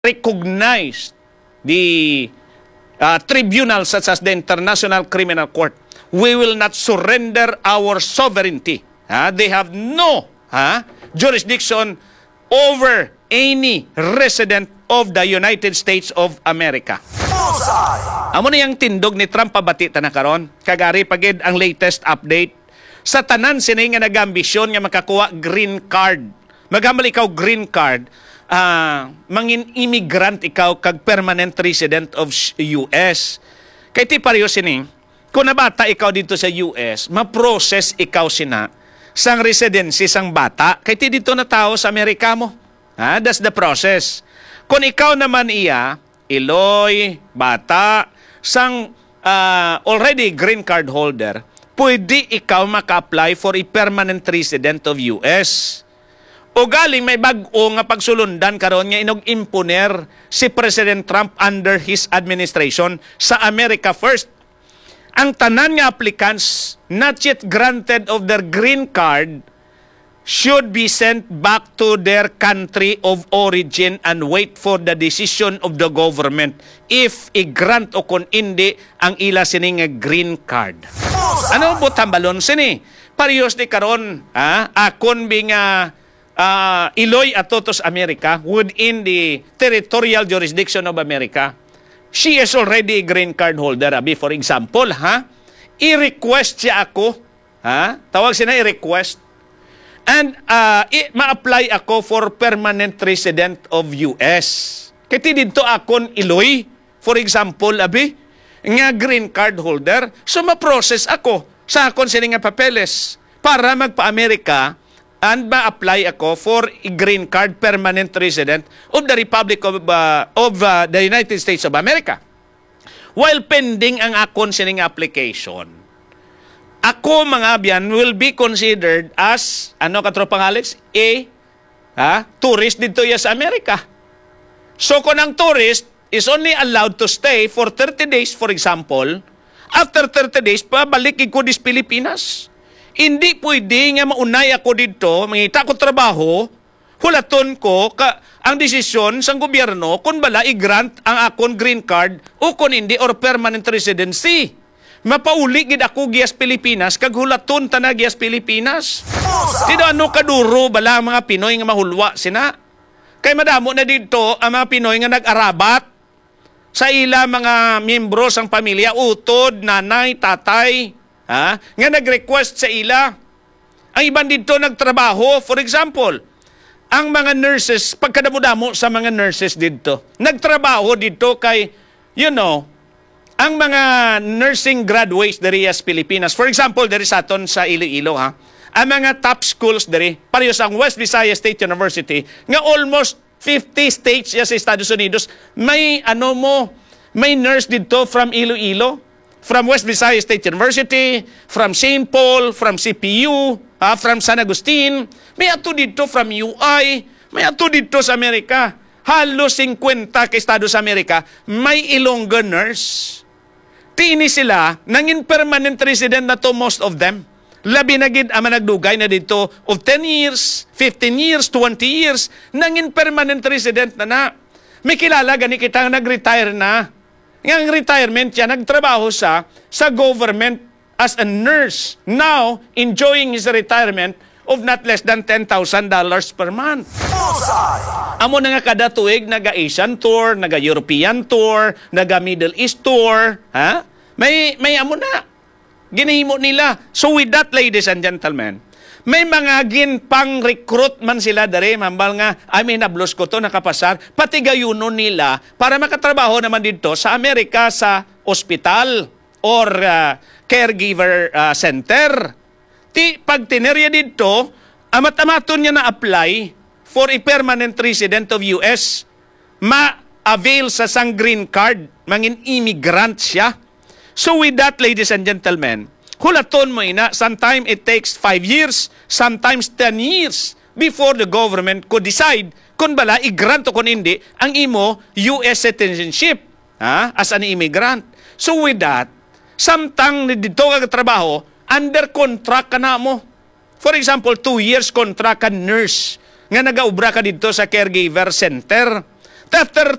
recognize the tribunal such as the International Criminal Court, we will not surrender our sovereignty. They have no jurisdiction over any resident of the United States of America. Amo na yung tindog ni Trump pabati na karon. Kagari pagid ang latest update. Sa tanan sini nga nagambisyon nga makakuha green card. Maghamal ikaw green card, mangin immigrant ikaw kag permanent resident of US. Kay ti pareho sini, kung nabata ikaw dito sa US, ma-process ikaw sina sang residency sang bata. Kay ti dito na tao sa Amerika mo. That's the process. Kung ikaw naman iya, Iloy, bata, sang already green card holder, pwede ikaw maka-apply for a permanent resident of US. O galing may bag-o nga pagsulundan karon nga inog-imponer si President Trump under his administration sa America First. Ang tanan nga applicants not yet granted of their green card should be sent back to their country of origin and wait for the decision of the government if i-grant o kung hindi ang ila sining green card. Ano po tambalon sini? Parehas ni karon, akon bing Iloy at Totos America within the territorial jurisdiction of America. She is already a green card holder. For example, i-request siya ako, tawag siya na i-request, and ma-apply ako for permanent resident of US. Kaya dito akon Iloy, for example, nga green card holder, so ma-process ako sa akon sila nga papeles para magpa-Amerika and ma-apply ako for a green card permanent resident of the Republic of the United States of America. While pending ang akon sining application, ako mga biyan will be considered as, katropang Alex, tourist dito sa Amerika. So kung ang tourist is only allowed to stay for 30 days, for example, after 30 days, pabalik ko dis Pilipinas. Hindi pwede nga maunay ako dito, mangita ko trabaho, hulaton ko ang desisyon sa gobyerno kung bala i-grant ang akon green card o kung hindi or permanent residency. Mapauli gid ako giyas Pilipinas kag hulaton ta na giyas Pilipinas. Sino kaduro bala ang mga Pinoy nga mahulwa sina? Kay madamo na dito ang mga Pinoy nga nag-arabat sa ila mga miyembro sang pamilya, utod, nanay, tatay, nga nag-request sa ila. Ang iban dito nagtrabaho, for example, ang mga nurses, pagkadamo-damo sa mga nurses dito, nagtrabaho dito kay, ang mga nursing graduates dari sa Pilipinas. For example, dari sa aton sa Iloilo, ang mga top schools dari, pareho sa West Visayas State University, nga almost 50 states sa Estados Unidos, may nurse dito from Iloilo, from West Visayas State University, from St. Paul, from CPU, from San Agustin, may ato dito from UI, may ato dito sa Amerika. Halos 50 ka Estados Amerika, may Ilonggo nurse. Tini sila, nangin permanent resident na to most of them. Labi na gid ang nagdugay na dito of 10 years, 15 years, 20 years, nangin permanent resident na. May kilala gani kita nag-retire na. Ang retirement siya, nagtrabaho sa government as a nurse. Now, enjoying his retirement of not less than $10,000 per month. Amo na nga kada tuig, naga-Asian tour, naga-European tour, naga-Middle East tour. May amo na. Ginihimo nila. So with that, ladies and gentlemen, may mga ginpang recruit man sila dari, mambal nga, nablos ko to, nakapasar, pati gayuno nila para makatrabaho naman dito sa Amerika sa ospital or caregiver center. Pag tinerya dito, amat-amaton niya na-apply for a permanent resident of US, ma-avail sa sang green card, mangin immigrant siya. So with that, ladies and gentlemen, hulaton mo sometimes it takes 5 years, sometimes 10 years before the government could decide kung bala i-grant o kung hindi ang imo US citizenship as an immigrant. So with that, samtang dito ka trabaho, under contract ka na mo. For example, 2 years contract ka nurse nga nagaubra ka dito sa caregiver center. After